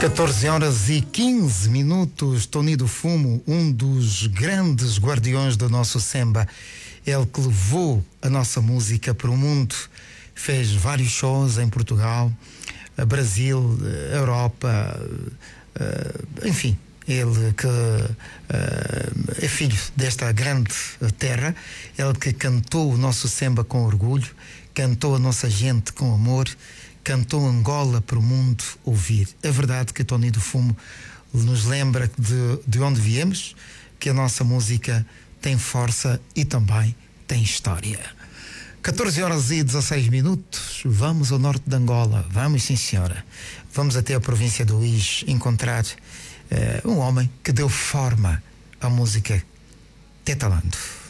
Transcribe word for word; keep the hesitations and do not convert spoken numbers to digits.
catorze horas e quinze minutos. Tony do Fumo, um dos grandes guardiões do nosso samba, ele que levou a nossa música para o mundo, fez vários shows em Portugal, Brasil, Europa, enfim, ele que é filho desta grande terra, ele que cantou o nosso samba com orgulho, cantou a nossa gente com amor, cantou Angola para o mundo ouvir. É verdade que Tony do Fumo nos lembra de, de onde viemos, que a nossa música tem força e também tem história. catorze horas e dezasseis minutos, vamos ao norte de Angola, vamos sim senhora, vamos até a província do Luís encontrar uh, um homem que deu forma à música Tetalando.